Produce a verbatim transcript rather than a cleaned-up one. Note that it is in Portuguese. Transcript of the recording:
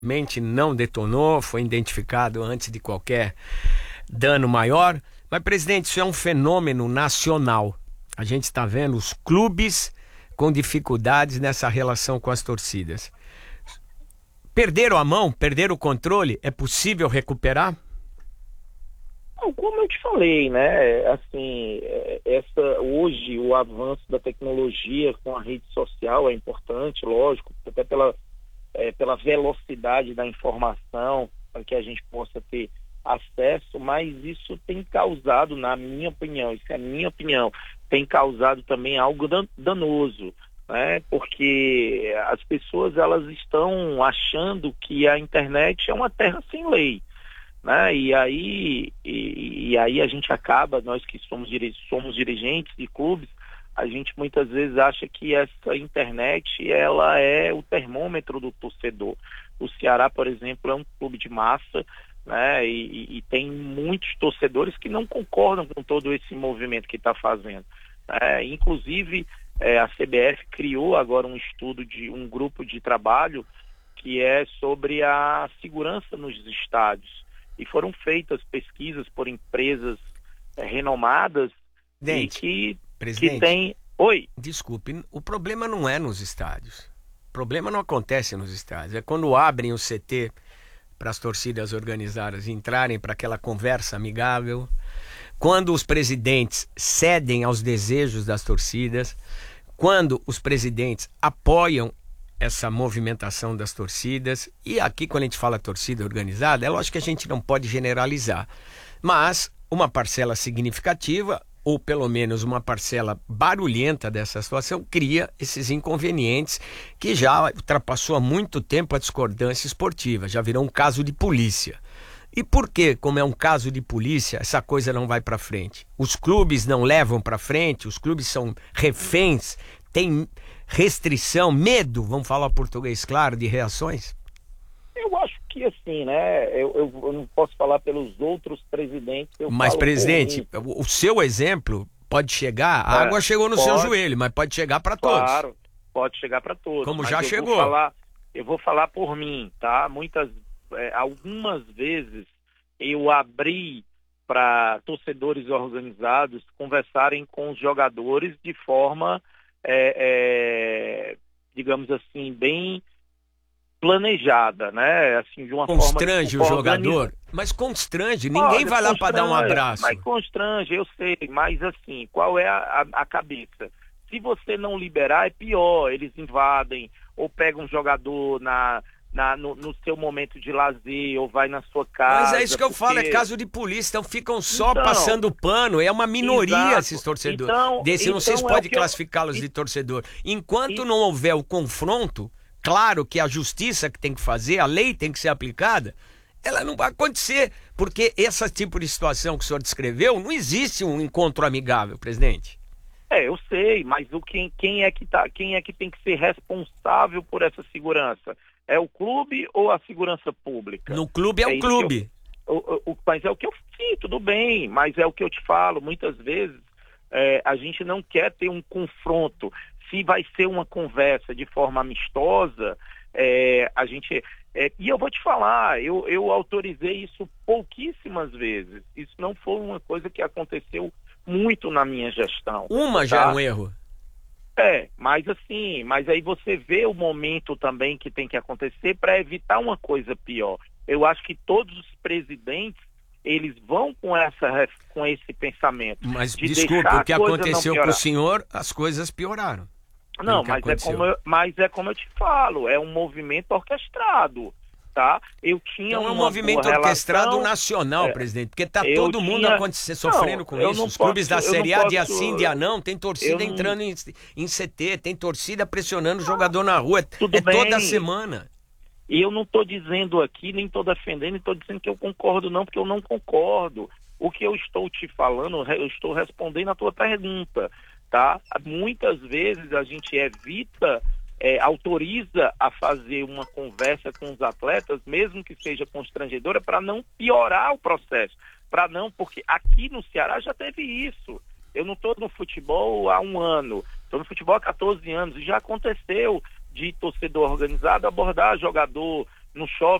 mente não detonou, foi identificado antes de qualquer dano maior. Mas, presidente, isso é um fenômeno nacional. A gente está vendo os clubes com dificuldades nessa relação com as torcidas. Perderam a mão, perderam o controle, é possível recuperar? Não, como eu te falei, né, assim, essa, hoje o avanço da tecnologia com a rede social é importante, lógico, até pela, é, pela velocidade da informação, para que a gente possa ter acesso, mas isso tem causado, na minha opinião, isso é a minha opinião, tem causado também algo danoso, né, porque as pessoas, elas estão achando que a internet é uma terra sem lei. Né? E, aí, e, e aí a gente acaba, nós que somos, somos dirigentes de clubes, a gente muitas vezes acha que essa internet ela é o termômetro do torcedor. O Ceará, por exemplo, é um clube de massa, né? e, e, e tem muitos torcedores que não concordam com todo esse movimento que está fazendo. É, inclusive, é, a C B F criou agora um estudo, de um grupo de trabalho que é sobre a segurança nos estádios. E foram feitas pesquisas por empresas é, renomadas Presidente, e que, presidente, que tem... Oi? Desculpe, o problema não é nos estádios. O problema não acontece nos estádios. É quando abrem o C T para as torcidas organizadas entrarem para aquela conversa amigável, quando os presidentes cedem aos desejos das torcidas, quando os presidentes apoiam essa movimentação das torcidas. E aqui, quando a gente fala torcida organizada, é lógico que a gente não pode generalizar, mas uma parcela significativa, ou pelo menos uma parcela barulhenta dessa situação, cria esses inconvenientes que já ultrapassou há muito tempo a discordância esportiva, já virou um caso de polícia. E por que, como é um caso de polícia, essa coisa não vai para frente? Os clubes não levam para frente, os clubes são reféns, tem restrição, medo, vamos falar português claro, de reações? Eu acho que assim, né, eu, eu, eu não posso falar pelos outros presidentes. Eu mas, falo presidente, o, o seu exemplo pode chegar, a é, água chegou no pode, seu joelho, mas pode chegar para todos. Claro, pode chegar para todos. Como mas já eu chegou. Vou falar, eu vou falar por mim, tá? Muitas, é, algumas vezes eu abri para torcedores organizados conversarem com os jogadores de forma... É, é, digamos assim, bem planejada, né? Assim, de uma constrange forma... o jogador, organiza... mas constrange, ninguém Olha, vai lá para dar um abraço. Mas constrange, eu sei, mas assim, qual é a, a, a cabeça? Se você não liberar, é pior, eles invadem, ou pegam um jogador na... Na, no, no seu momento de lazer, ou vai na sua casa. Mas é isso que eu porque... falo, é caso de polícia, então ficam só então, passando pano, é uma minoria exato. esses torcedores. Então, Desse, então não sei se é pode eu... classificá-los de torcedor. Enquanto e... não houver o confronto, claro que a justiça que tem que fazer, a lei tem que ser aplicada, ela não vai acontecer, porque esse tipo de situação que o senhor descreveu, não existe um encontro amigável, presidente. É, eu sei, mas o quem, quem, é que tá, quem é que tem que ser responsável por essa segurança? É o clube ou a segurança pública? No clube é, é o clube. Eu, o, o, mas é o que eu sim, tudo bem, mas é o que eu te falo, muitas vezes é, a gente não quer ter um confronto. Se vai ser uma conversa de forma amistosa, é, a gente... É, e eu vou te falar, eu, eu autorizei isso pouquíssimas vezes. Isso não foi uma coisa que aconteceu muito na minha gestão. Uma tá? já é um erro. É, mas assim, mas aí você vê o momento também que tem que acontecer para evitar uma coisa pior. Eu acho que todos os presidentes, eles vão com, essa, com esse pensamento. Mas de desculpe, o que aconteceu com o senhor, as coisas pioraram. Não, mas é, como eu, mas é como eu te falo, é um movimento orquestrado. Tá? Eu tinha então é um uma movimento orquestrado relação, nacional, é, presidente, porque está todo tinha... mundo acontecer, sofrendo não, com isso. Os posso, clubes da Série A, dia sim, dia não, tem torcida não... entrando em, em C T, tem torcida pressionando o jogador na rua, Tudo é bem. toda semana. E eu não estou dizendo aqui, nem estou defendendo, estou dizendo que eu concordo não, porque eu não concordo. O que eu estou te falando, eu estou respondendo a tua pergunta, tá? Muitas vezes a gente evita... É, autoriza a fazer uma conversa com os atletas, mesmo que seja constrangedora, para não piorar o processo. Para não, porque aqui no Ceará já teve isso. Eu não estou no futebol há um ano, estou no futebol há quatorze anos, e já aconteceu de torcedor organizado abordar jogador no shopping